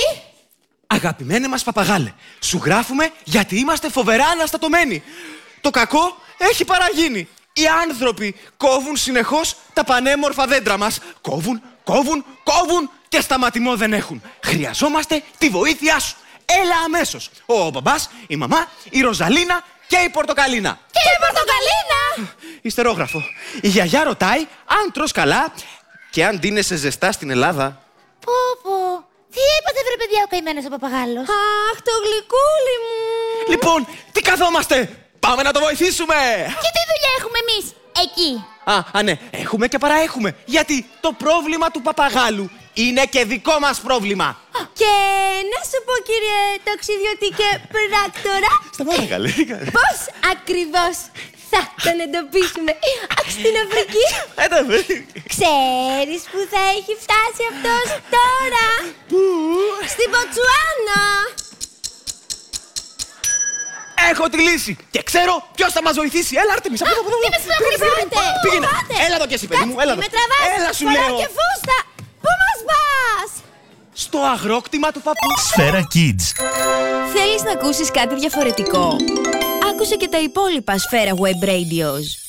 Αγαπημένε μας παπαγάλε, σου γράφουμε γιατί είμαστε φοβερά αναστατωμένοι. Το κακό έχει παραγίνει. Οι άνθρωποι κόβουν συνεχώς τα πανέμορφα δέντρα μας. Κόβουν και σταματημό δεν έχουν. Χρειαζόμαστε τη βοήθειά σου. Έλα αμέσως. Ο μπαμπάς, η μαμά, η Ροζαλίνα και η Πορτοκαλίνα. Και η Πορτοκαλίνα! Ιστερόγραφο. Η γιαγιά ρωτάει αν τρως καλά και αν ντύνεσαι ζεστά στην Ελλάδα. Πω. Τι είπατε βρε παιδιά ο καημένος ο παπαγάλος? Αχ, το γλυκούλι μου! Λοιπόν, τι καθόμαστε! Πάμε να το βοηθήσουμε! Και τι δουλειά έχουμε εμείς εκεί? Ναι, έχουμε και παραέχουμε. Γιατί το πρόβλημα του παπαγάλου είναι και δικό μας πρόβλημα. Και να σου πω, κύριε ταξιδιωτικέ πράκτορα, Σταμάτα καλέ. πώς ακριβώς θα τον εντοπίσουμε στην Αφρική? Ξέρεις που θα έχει φτάσει αυτός τώρα? Πού? Στην Μποτσουάνα! Έχω τη λύση και ξέρω ποιος θα μας βοηθήσει. Έλα, Άρτεμις, από εδώ. Πήγαινε. Έλα εδώ κι εσύ, παιδί μου. Έλα εδώ. Με τραβάς, Έλα, σου φοράω λέω. και φούστα. Πού μας πας? Στο αγρόκτημα του παππού. Σφαίρα Kids. Θέλεις να ακούσεις κάτι διαφορετικό? Άκουσε και τα υπόλοιπα Σφαίρα Web Radios.